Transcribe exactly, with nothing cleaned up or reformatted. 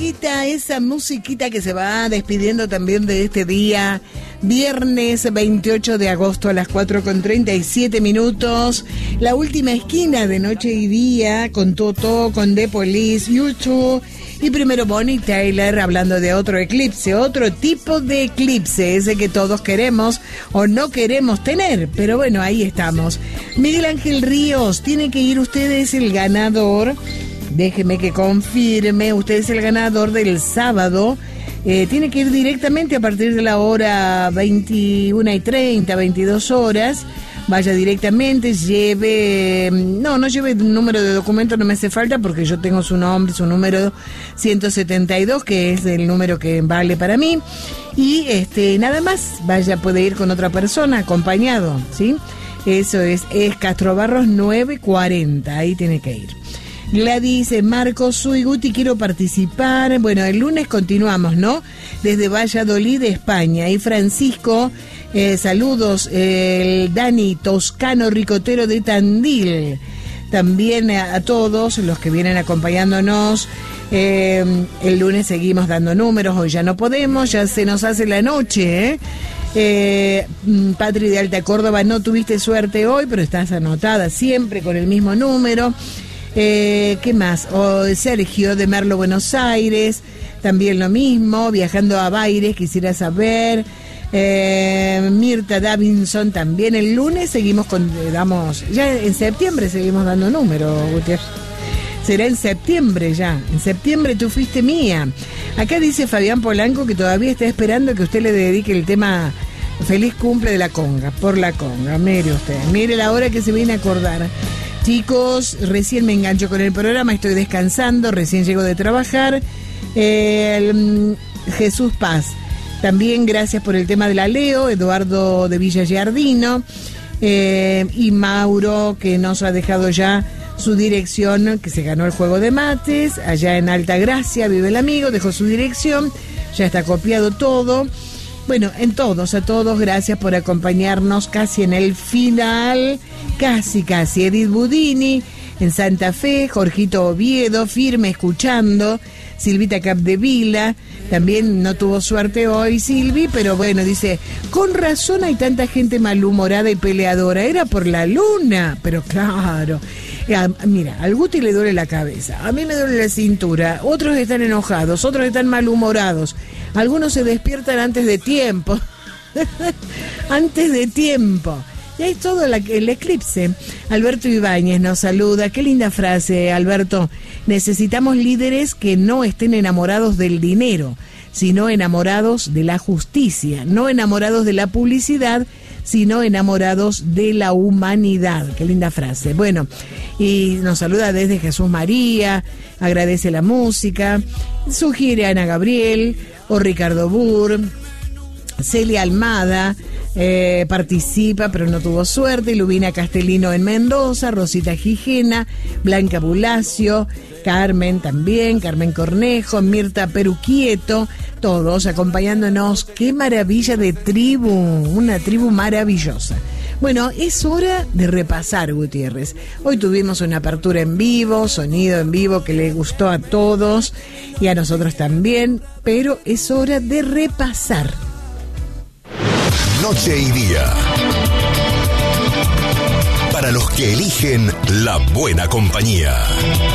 musiquita, esa musiquita que se va despidiendo también de este día, viernes veintiocho de agosto a las cuatro con treinta y siete minutos, la última esquina de Noche y Día, con Toto, con The Police, YouTube, y primero Bonnie Tyler hablando de otro eclipse, otro tipo de eclipse, ese que todos queremos o no queremos tener, pero bueno, ahí estamos. Miguel Ángel Ríos, tiene que ir, usted es el ganador. Déjeme que confirme, usted es el ganador del sábado. Eh, tiene que ir directamente a partir de la hora veintiuna y treinta, veintidós horas. Vaya directamente, lleve... No, no lleve un número de documento, no me hace falta porque yo tengo su nombre, su número ciento setenta y dos, que es el número que vale para mí. Y este nada más, vaya, puede ir con otra persona, acompañado, ¿sí? Eso es, es Castro Barros nueve cuarenta, ahí tiene que ir. Gladys, Marcos, soy Guti, quiero participar. Bueno, el lunes continuamos, ¿no? Desde Valladolid, España. Y Francisco, eh, saludos, eh, el Dani Toscano, ricotero de Tandil. También a, a todos los que vienen acompañándonos. Eh, el lunes seguimos dando números, hoy ya no podemos, ya se nos hace la noche, ¿eh? Eh, Patri de Alta Córdoba, no tuviste suerte hoy, pero estás anotada siempre con el mismo número. Eh, ¿Qué más? Oh, Sergio de Merlo, Buenos Aires, también lo mismo, viajando a Baires, quisiera saber. Eh, Mirta Davinson también. El lunes seguimos con, eh, damos, ya en septiembre seguimos dando números, Gutiérrez. Será en septiembre ya, en septiembre tú fuiste mía. Acá dice Fabián Polanco que todavía está esperando que usted le dedique el tema Feliz Cumple de la Conga, por la Conga. Mire usted, mire la hora que se viene a acordar. Chicos, recién me engancho con el programa, estoy descansando, recién llego de trabajar. Eh, el, Jesús Paz, también gracias por el tema de la Leo, Eduardo de Villa Giardino, eh, y Mauro, que nos ha dejado ya su dirección, que se ganó el juego de mates, allá en Altagracia, vive el amigo, dejó su dirección, ya está copiado todo. Bueno, en todos, a todos, gracias por acompañarnos casi en el final, casi, casi. Edith Budini, en Santa Fe, Jorgito Oviedo, firme escuchando, Silvita Capdevila, también no tuvo suerte hoy Silvi, pero bueno, dice, con razón hay tanta gente malhumorada y peleadora, era por la luna, pero claro. Mira, al Guti le duele la cabeza, a mí me duele la cintura, otros están enojados, otros están malhumorados, algunos se despiertan antes de tiempo, antes de tiempo, y hay todo la, el eclipse. Alberto Ibáñez nos saluda, qué linda frase, Alberto, necesitamos líderes que no estén enamorados del dinero, sino enamorados de la justicia, no enamorados de la publicidad, sino enamorados de la humanidad. Qué linda frase. Bueno, y nos saluda desde Jesús María, agradece la música, sugiere a Ana Gabriel o Ricardo Burr, Celia Almada, eh, participa pero no tuvo suerte, Lubina Castellino en Mendoza, Rosita Gijena, Blanca Bulacio, Carmen también, Carmen Cornejo, Mirta Peruquieto, todos acompañándonos. Qué maravilla de tribu, una tribu maravillosa. Bueno, es hora de repasar, Gutiérrez. Hoy tuvimos una apertura en vivo, sonido en vivo que le gustó a todos y a nosotros también, pero es hora de repasar. Noche y Día. Para los que eligen la buena compañía.